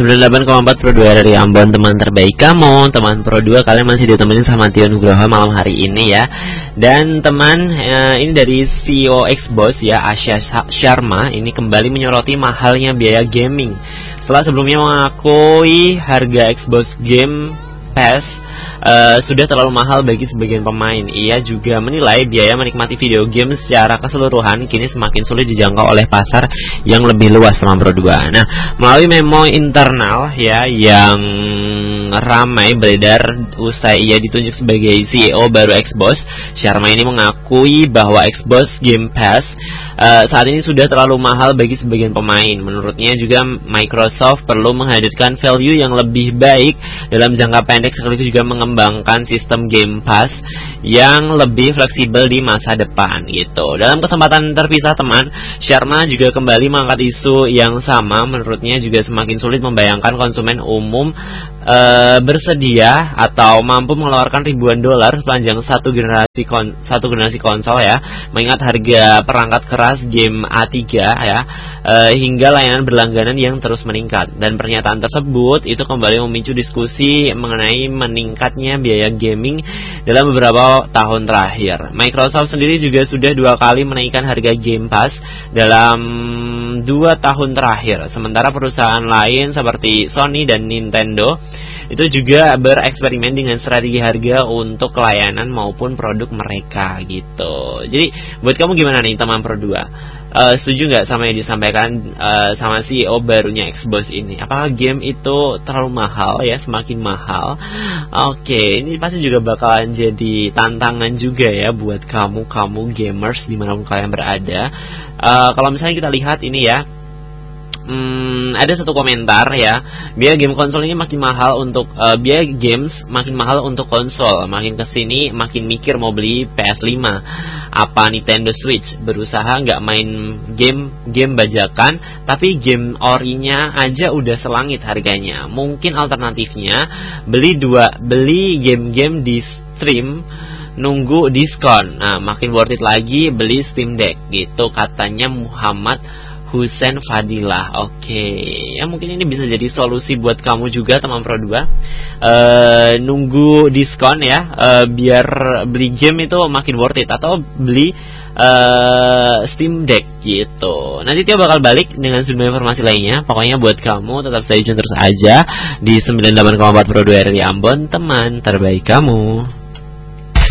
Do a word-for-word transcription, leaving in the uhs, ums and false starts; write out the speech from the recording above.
sembilan puluh delapan koma empat Pro dua dari Ambon, teman terbaik kamu. Teman Pro dua, kalian masih ditemenin sama Tio Nugroho malam hari ini ya. Dan teman, eh, ini dari C E O Xbox ya, Asya Sharma, ini kembali menyoroti mahalnya biaya gaming. Setelah sebelumnya mengakui harga Xbox Game Pass Uh, sudah terlalu mahal bagi sebagian pemain. Ia juga menilai biaya menikmati video game secara keseluruhan kini semakin sulit dijangkau oleh pasar yang lebih luas sama Pro dua. Nah, melalui memo internal ya yang ramai beredar usai ia ditunjuk sebagai C E O baru Xbox, Sharma ini mengakui bahwa Xbox Game Pass uh, saat ini sudah terlalu mahal bagi sebagian pemain. Menurutnya juga Microsoft perlu menghadirkan value yang lebih baik dalam jangka pendek sekaligus juga mengembangkan sistem Game Pass yang lebih fleksibel di masa depan gitu. Dalam kesempatan terpisah teman, Sharma juga kembali mengangkat isu yang sama. Menurutnya juga semakin sulit membayangkan konsumen umum e, bersedia atau mampu mengeluarkan ribuan dolar sepanjang satu generasi kon, satu generasi konsol ya. Mengingat harga perangkat keras game A tiga ya, e, hingga layanan berlangganan yang terus meningkat. Dan pernyataan tersebut itu kembali memicu diskusi mengenai meningkatnya biaya gaming dalam beberapa tahun terakhir. Microsoft sendiri juga sudah dua kali menaikkan harga Game Pass dalam dua tahun terakhir. Sementara perusahaan lain seperti Sony dan Nintendo itu juga bereksperimen dengan strategi harga untuk layanan maupun produk mereka gitu. Jadi buat kamu gimana nih teman Pro dua? Uh, setuju nggak sama yang disampaikan uh, sama C E O barunya Xbox ini? Apakah game itu terlalu mahal ya, semakin mahal? Oke, okay, ini pasti juga bakalan jadi tantangan juga ya buat kamu kamu gamers dimanapun kalian berada. Uh, kalau misalnya kita lihat ini ya. Hmm, ada satu komentar ya, biaya game konsol ini makin mahal untuk uh, biaya games makin mahal untuk konsol. Makin kesini makin mikir mau beli P S lima apa Nintendo Switch. Berusaha nggak main game game bajakan, tapi game orinya aja udah selangit harganya. Mungkin alternatifnya beli dua beli game-game di stream nunggu diskon. Nah, makin worth it lagi beli Steam Deck gitu katanya Muhammad Husen Fadilah. Oke, okay. Ya mungkin ini bisa jadi solusi buat kamu juga teman Pro dua. uh, Nunggu diskon ya, uh, biar beli game itu makin worth it. Atau beli uh, Steam Deck gitu. Nanti Tio bakal balik dengan sejumlah informasi lainnya. Pokoknya buat kamu tetap stay tune terus aja di sembilan puluh delapan koma empat Pro dua R I Ambon, teman terbaik kamu.